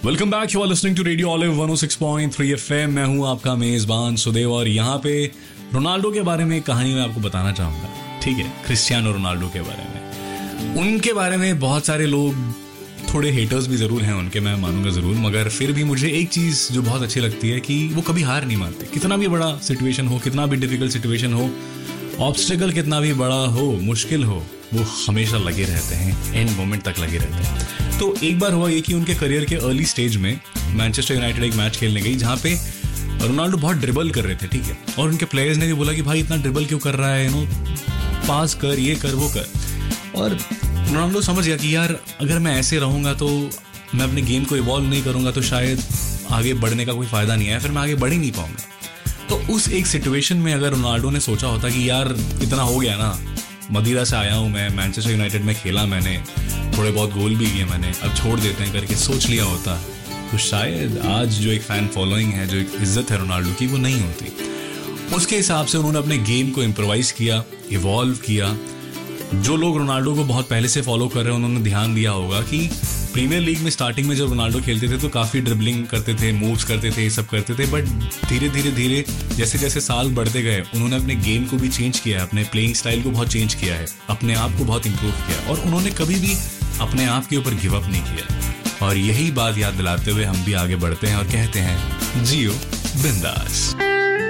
Welcome back, you are listening to radio olive 106.3 FM. मैं हूं आपका मेजबान सुदेव और यहाँ पे रोनाल्डो के बारे में एक कहानी मैं आपको बताना चाहूँगा। ठीक है, क्रिस्टियानो रोनाल्डो के बारे में। उनके बारे में बहुत सारे लोग, थोड़े हेटर्स भी ज़रूर हैं उनके, मैं मानूंगा ज़रूर, मगर फिर भी मुझे एक चीज़ जो बहुत अच्छी लगती है कि वो कभी हार नहीं मानते। कितना भी बड़ा सिचुएशन हो, कितना भी डिफिकल्ट सिचुएशन हो, ऑब्स्टिकल कितना भी बड़ा हो, मुश्किल हो, वो हमेशा लगे रहते हैं, एंड मोमेंट तक लगे रहते हैं। तो एक बार हुआ ये कि उनके करियर के अर्ली स्टेज में मैनचेस्टर यूनाइटेड एक मैच खेलने गई जहाँ पे रोनाल्डो बहुत ड्रिबल कर रहे थे। ठीक है, और उनके प्लेयर्स ने भी बोला कि भाई इतना ड्रिबल क्यों कर रहा है, पास कर, ये कर, वो कर। और रोनाल्डो समझ गया कि यार अगर मैं ऐसे रहूँगा तो मैं अपने गेम को इवॉल्व नहीं करूँगा तो शायद आगे बढ़ने का कोई फ़ायदा नहीं है, फिर मैं आगे बढ़ ही नहीं पाऊँगा। तो उस एक सिचुएशन में अगर रोनाल्डो ने सोचा होता कि यार इतना हो गया ना, मदीरा से आया हूँ मैं, मैनचेस्टर यूनाइटेड में खेला मैंने, थोड़े बहुत गोल भी किए मैंने, अब छोड़ देते हैं करके सोच लिया होता, तो शायद आज जो एक फ़ैन फॉलोइंग है, जो एक इज्जत है रोनाल्डो की, वो नहीं होती। उसके हिसाब से उन्होंने अपने गेम को इम्प्रोवाइज़ किया, इवॉल्व किया। जो लोग रोनाल्डो को बहुत पहले से फॉलो कर रहे हैं उन्होंने ध्यान दिया होगा कि प्रीमियर लीग में स्टार्टिंग में जब रोनाल्डो खेलते थे तो काफ़ी ड्रिबलिंग करते थे, मूव्स करते थे, ये सब करते थे, बट धीरे धीरे जैसे जैसे साल बढ़ते गए उन्होंने अपने गेम को भी चेंज किया है, अपने प्लेइंग स्टाइल को बहुत चेंज किया है, अपने आप को बहुत इंप्रूव किया, और उन्होंने कभी भी अपने आप के ऊपर गिव अप नहीं किया। और यही बात याद दिलाते हुए हम भी आगे बढ़ते हैं और कहते हैं जियो बिंदास।